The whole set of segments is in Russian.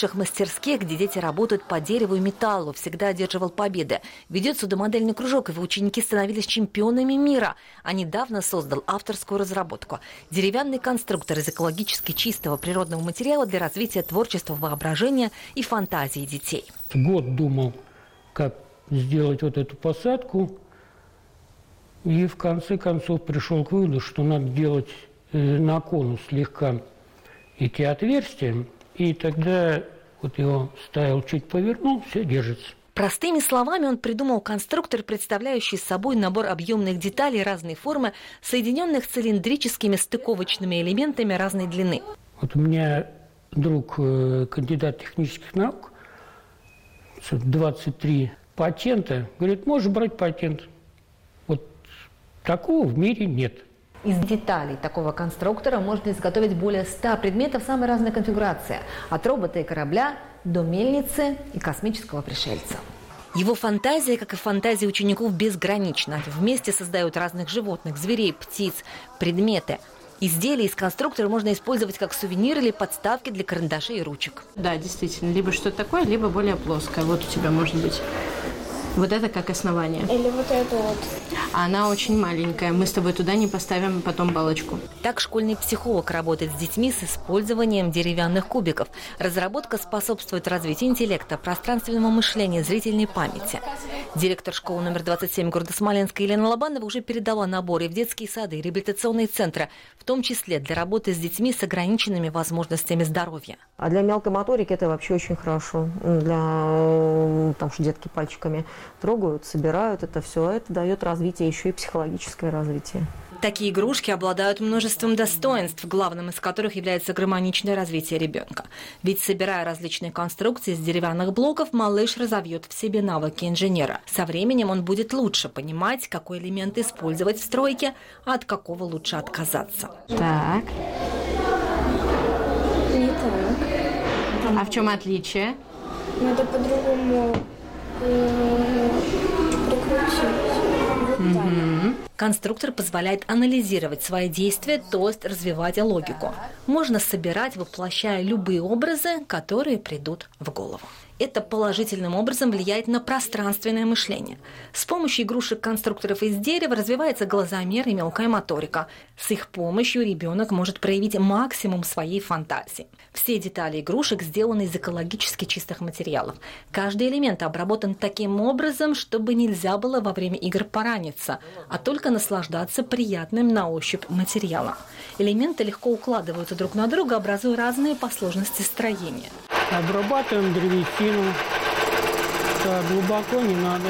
лучших мастерских, где дети работают по дереву и металлу, всегда одерживал победы. Ведет судомодельный кружок, его ученики становились чемпионами мира. А недавно создал авторскую разработку – деревянный конструктор из экологически чистого природного материала для развития творчества, воображения и фантазии детей. Год думал, как сделать вот эту посадку, и в конце концов пришел к выводу, что надо делать на конус слегка эти отверстия, и тогда вот его ставил, чуть повернул, все держится. Простыми словами он придумал конструктор, представляющий собой набор объемных деталей разной формы, соединенных цилиндрическими стыковочными элементами разной длины. Вот у меня друг, кандидат технических наук, 23 патента, говорит, можешь брать патент. Вот такого в мире нет. Из деталей такого конструктора можно изготовить более 100 предметов самой разной конфигурации. От робота и корабля до мельницы и космического пришельца. Его фантазия, как и фантазия учеников, безгранична. Они вместе создают разных животных, зверей, птиц, предметы. Изделия из конструктора можно использовать как сувенир или подставки для карандашей и ручек. Да, действительно. Либо что-то такое, либо более плоское. Вот у тебя может быть вот это как основание. Или вот это вот. Она очень маленькая. Мы с тобой туда не поставим потом балочку. Так школьный психолог работает с детьми с использованием деревянных кубиков. Разработка способствует развитию интеллекта, пространственного мышления, зрительной памяти. Директор школы номер 27 города Смоленска Елена Лобанова уже передала наборы в детские сады и реабилитационные центры, в том числе для работы с детьми с ограниченными возможностями здоровья. А для мелкой моторики это вообще очень хорошо. Потому что детки пальчиками трогают, собирают это все. Это дает развитие, еще и психологическое развитие. Такие игрушки обладают множеством достоинств, главным из которых является гармоничное развитие ребенка. Ведь, собирая различные конструкции из деревянных блоков, малыш разовьет в себе навыки инженера. Со временем он будет лучше понимать, какой элемент использовать в стройке, а от какого лучше отказаться. Так. Не так. А в чем отличие? Надо по-другому прикрутить. Вот так. Конструктор позволяет анализировать свои действия, то есть развивать логику. Можно собирать, воплощая любые образы, которые придут в голову. Это положительным образом влияет на пространственное мышление. С помощью игрушек-конструкторов из дерева развивается глазомер и мелкая моторика. С их помощью ребенок может проявить максимум своей фантазии. Все детали игрушек сделаны из экологически чистых материалов. Каждый элемент обработан таким образом, чтобы нельзя было во время игр пораниться, а только наслаждаться приятным на ощупь материалом. Элементы легко укладываются друг на друга, образуя разные по сложности строения. Обрабатываем древесину. Да, глубоко не надо.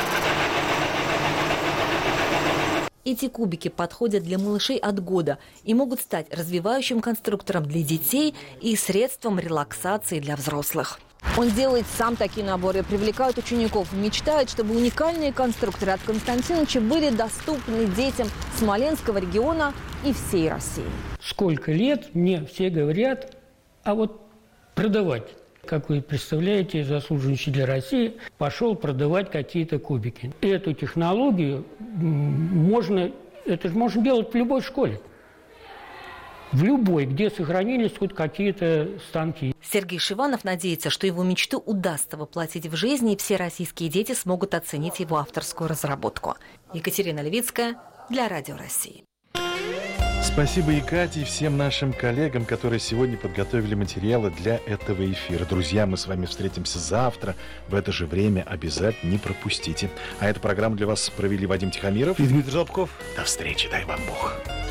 Эти кубики подходят для малышей от года и могут стать развивающим конструктором для детей и средством релаксации для взрослых. Он делает сам такие наборы, привлекает учеников, мечтает, чтобы уникальные конструкторы от Константиновича были доступны детям Смоленского региона и всей России. Сколько лет мне все говорят, а вот продавать. Как вы представляете, заслуженный учитель России пошел продавать какие-то кубики. Эту технологию можно делать в любой школе. В любой, где сохранились хоть какие-то станки. Сергей Шиванов надеется, что его мечту удастся воплотить в жизнь, и все российские дети смогут оценить его авторскую разработку. Екатерина Левицкая для Радио России. Спасибо и Кате, и всем нашим коллегам, которые сегодня подготовили материалы для этого эфира. Друзья, мы с вами встретимся завтра в это же время. Обязательно не пропустите. А эту программу для вас провели Вадим Тихомиров и Дмитрий Зубков. До встречи, дай вам Бог.